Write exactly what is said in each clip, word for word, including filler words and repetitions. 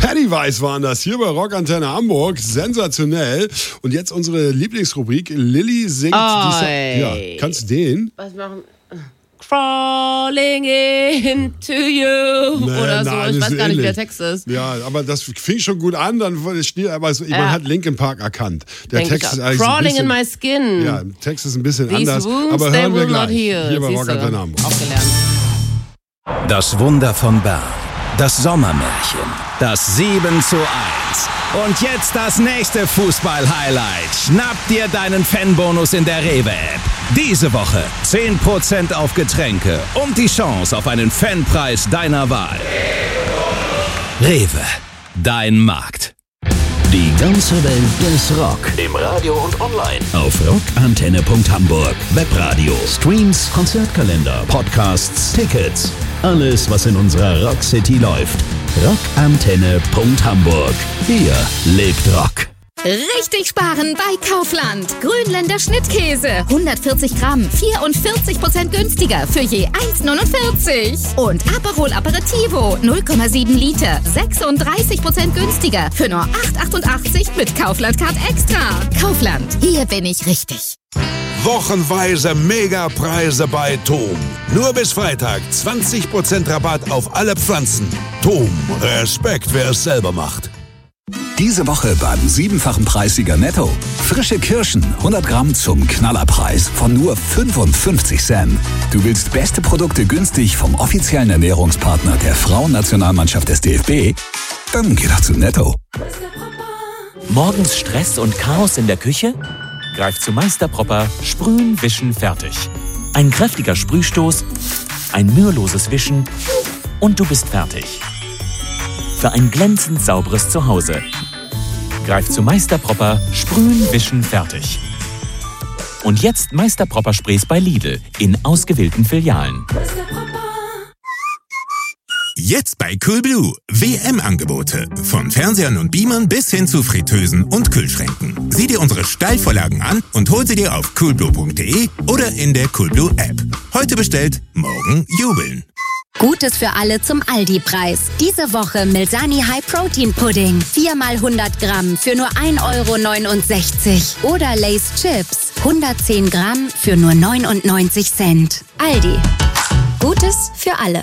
Pennywise waren das hier bei Rockantenne Hamburg. Sensationell. Und jetzt unsere Lieblingsrubrik. Lilly singt oh, die Sa- Ja, kannst du den? Was machen... Crawling into you Nee, oder so. nein, Ich ist weiß gar ähnlich. nicht, wie der Text ist. Ja, aber das fing schon gut an, dann wurde es still, aber es, man Ja. hat Linkin Park erkannt. Der Denk Text ich ist auch. eigentlich Crawling ein bisschen, in my skin. Ja, der Text ist ein bisschen These anders, wounds, aber they hören wir will not gleich heal. hier bei Siehste, Rockantenne Hamburg. auch gelernt. Das Wunder von Bern. Das Sommermärchen. Das sieben zu eins. Und jetzt das nächste Fußball-Highlight. Schnapp dir deinen Fanbonus in der Rewe-App. Diese Woche zehn Prozent auf Getränke und die Chance auf einen Fanpreis deiner Wahl. Rewe, dein Markt. Die ganze Welt des Rock. Im Radio und online. Auf rockantenne punkt hamburg. Webradio, Streams, Konzertkalender, Podcasts, Tickets. Alles, was in unserer Rock City läuft. rockantenne punkt hamburg. Hier lebt Rock. Richtig sparen bei Kaufland. Grünländer Schnittkäse. hundertvierzig Gramm. vierundvierzig Prozent günstiger für je eins neunundvierzig. Und Aperol Aperitivo. null Komma sieben Liter. sechsunddreißig Prozent günstiger für nur acht achtundachtzig mit Kaufland Card Extra. Kaufland. Hier bin ich richtig. Wochenweise Megapreise bei Tom. Nur bis Freitag zwanzig Prozent Rabatt auf alle Pflanzen. Tom, Respekt, wer es selber macht. Diese Woche beim siebenfachen Preissieger Netto. Frische Kirschen, hundert Gramm zum Knallerpreis von nur fünfundfünfzig Cent. Du willst beste Produkte günstig vom offiziellen Ernährungspartner der Frauennationalmannschaft des D F B? Dann geh doch zu Netto. Morgens Stress und Chaos in der Küche? Greif zu Meister Propper, sprühen, wischen, fertig. Ein kräftiger Sprühstoß, ein müheloses Wischen und du bist fertig. Für ein glänzend sauberes Zuhause. Greif zu Meister Propper, sprühen, wischen, fertig. Und jetzt Meister Propper Sprays bei Lidl in ausgewählten Filialen. Jetzt bei Coolblue. W M-Angebote. Von Fernsehern und Beamern bis hin zu Fritteusen und Kühlschränken. Sieh dir unsere Steilvorlagen an und hol sie dir auf coolblue punkt de oder in der Coolblue App. Heute bestellt, morgen jubeln. Gutes für alle zum Aldi-Preis. Diese Woche Milsani High Protein Pudding. vier mal hundert Gramm für nur ein Euro neunundsechzig. Oder Lay's Chips. hundertzehn Gramm für nur neunundneunzig Cent. Aldi. Gutes für alle.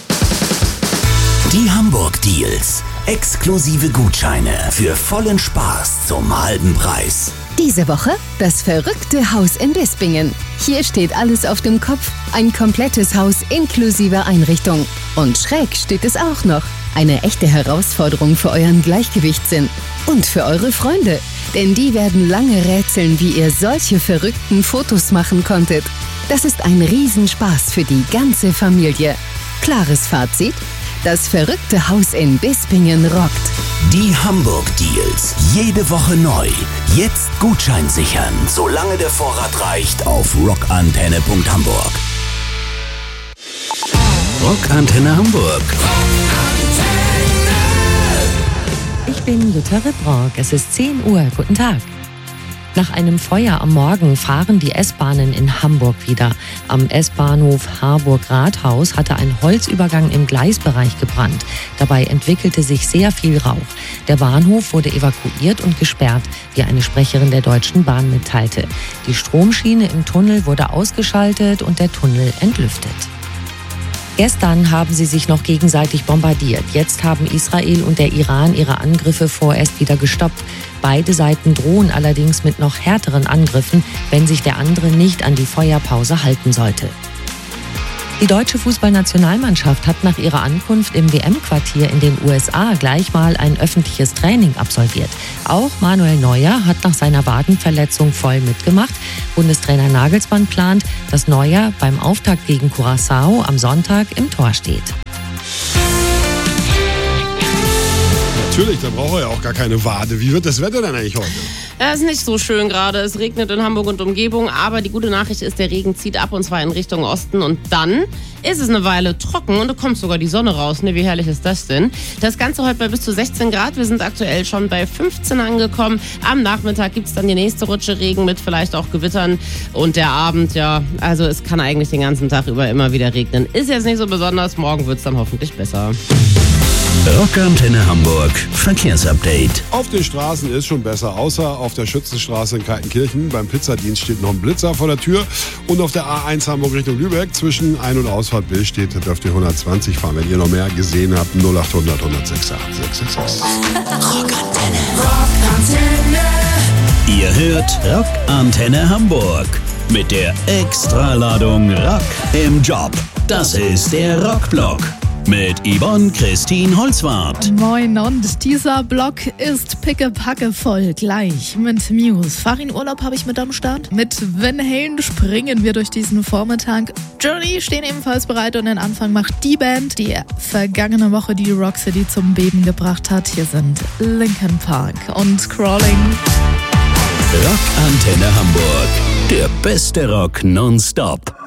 Die Hamburg Deals. Exklusive Gutscheine für vollen Spaß zum halben Preis. Diese Woche das verrückte Haus in Bispingen. Hier steht alles auf dem Kopf. Ein komplettes Haus inklusive Einrichtung. Und schräg steht es auch noch. Eine echte Herausforderung für euren Gleichgewichtssinn. Und für eure Freunde. Denn die werden lange rätseln, wie ihr solche verrückten Fotos machen konntet. Das ist ein Riesenspaß für die ganze Familie. Klares Fazit? Das verrückte Haus in Bispingen rockt. Die Hamburg Deals. Jede Woche neu. Jetzt Gutschein sichern, solange der Vorrat reicht, auf rockantenne punkt hamburg. Rockantenne Hamburg. Ich bin Jutta Ribrock. Es ist zehn Uhr. Guten Tag. Nach einem Feuer am Morgen fahren die S-Bahnen in Hamburg wieder. Am S-Bahnhof Harburg-Rathaus hatte ein Holzübergang im Gleisbereich gebrannt. Dabei entwickelte sich sehr viel Rauch. Der Bahnhof wurde evakuiert und gesperrt, wie eine Sprecherin der Deutschen Bahn mitteilte. Die Stromschiene im Tunnel wurde ausgeschaltet und der Tunnel entlüftet. Gestern haben sie sich noch gegenseitig bombardiert. Jetzt haben Israel und der Iran ihre Angriffe vorerst wieder gestoppt. Beide Seiten drohen allerdings mit noch härteren Angriffen, wenn sich der andere nicht an die Feuerpause halten sollte. Die deutsche Fußballnationalmannschaft hat nach ihrer Ankunft im W M-Quartier in den U S A gleich mal ein öffentliches Training absolviert. Auch Manuel Neuer hat nach seiner Wadenverletzung voll mitgemacht. Bundestrainer Nagelsmann plant, dass Neuer beim Auftakt gegen Curaçao am Sonntag im Tor steht. Natürlich, da braucht er ja auch gar keine Wade. Wie wird das Wetter denn eigentlich heute? Es ist nicht so schön gerade. Es regnet in Hamburg und Umgebung, aber die gute Nachricht ist, der Regen zieht ab und zwar in Richtung Osten und dann ist es eine Weile trocken und da kommt sogar die Sonne raus. Ne, wie herrlich ist das denn? Das Ganze heute bei bis zu sechzehn Grad. Wir sind aktuell schon bei fünfzehn angekommen. Am Nachmittag gibt es dann die nächste Rutsche Regen mit vielleicht auch Gewittern und der Abend, ja, also es kann eigentlich den ganzen Tag über immer wieder regnen. Ist jetzt nicht so besonders, morgen wird es dann hoffentlich besser. Rockantenne Hamburg Verkehrsupdate. Auf den Straßen ist schon besser, außer auf der Schützenstraße in Kaltenkirchen. Beim Pizzadienst steht noch ein Blitzer vor der Tür. Und auf der A eins Hamburg Richtung Lübeck zwischen Ein- und Ausfahrt Bill steht, da dürft ihr hundertzwanzig fahren. Wenn ihr noch mehr gesehen habt, null acht hundert, hundertsechs acht sechs sechs sechs. Rockantenne. Rockantenne. Ihr hört Rockantenne Hamburg mit der Extraladung Rock im Job. Das ist der Rockblock mit Yvonne Christine Holzwarth. Moin, und dieser Block ist pickepacke voll. Gleich mit Muse. Farin Urlaub habe ich mit am Start. Mit Van Halen springen wir durch diesen Vormittag. Journey stehen ebenfalls bereit und den Anfang macht die Band, die vergangene Woche die Rock City zum Beben gebracht hat. Hier sind Linkin Park und Crawling. Rockantenne Hamburg. Der beste Rock nonstop.